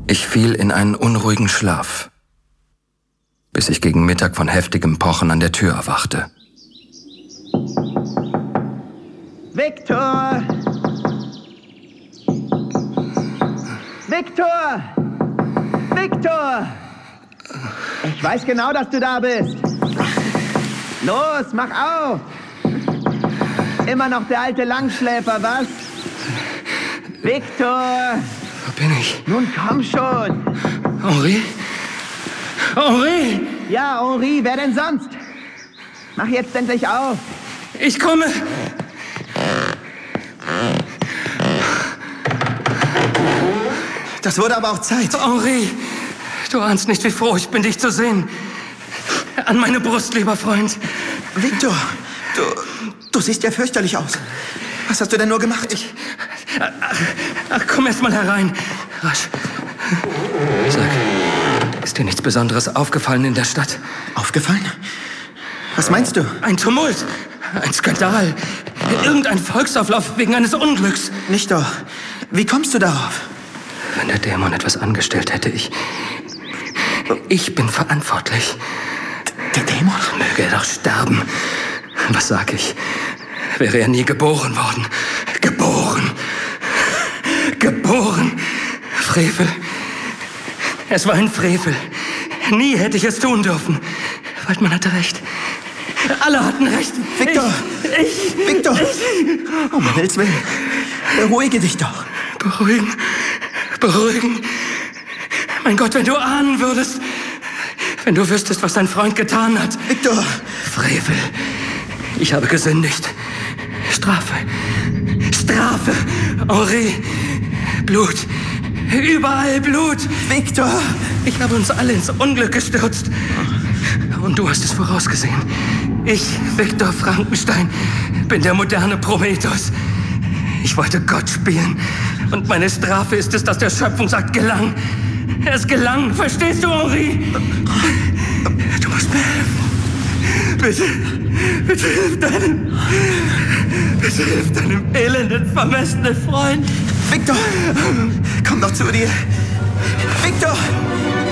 Ich fiel in einen unruhigen Schlaf, bis ich gegen Mittag von heftigem Pochen an der Tür erwachte. Viktor! Viktor! Viktor! Ich weiß genau, dass du da bist. Los, mach auf! Immer noch der alte Langschläfer, was? Viktor! Wo bin ich? Nun komm schon! Henri? Henri! Ja, Henri, wer denn sonst? Mach jetzt endlich auf! Ich komme! Das wurde aber auch Zeit. Henri, du ahnst nicht, wie froh ich bin, dich zu sehen. An meine Brust, lieber Freund. Viktor, du siehst ja fürchterlich aus. Was hast du denn nur gemacht? Ach, komm erst mal herein. Rasch. Sag, ist dir nichts Besonderes aufgefallen in der Stadt? Aufgefallen? Was meinst du? Ein Tumult, ein Skandal, irgendein Volksauflauf wegen eines Unglücks. Nicht doch. Wie kommst du darauf? Wenn der Dämon etwas angestellt hätte, ich bin verantwortlich. Der Dämon? Möge er doch sterben. Was sag ich? Wäre er nie geboren worden. Geboren. Frevel. Es war ein Frevel. Nie hätte ich es tun dürfen. Waldmann hatte recht. Alle hatten recht. Viktor! Viktor! Um Himmels Willen. Beruhige dich doch. Beruhigen. Mein Gott, wenn du ahnen würdest. Wenn du wüsstest, was dein Freund getan hat. Viktor! Frevel. Ich habe gesündigt. Strafe. Henri. Blut. Überall Blut. Viktor! Ich habe uns alle ins Unglück gestürzt. Und du hast es vorausgesehen. Ich, Viktor Frankenstein, bin der moderne Prometheus. Ich wollte Gott spielen. Und meine Strafe ist es, dass der Schöpfungsakt gelang. Es gelang. Verstehst du, Henri? Du musst mir helfen. Bitte hilf deinem elenden, vermessenen Freund. Viktor! Komm doch zu dir. Viktor!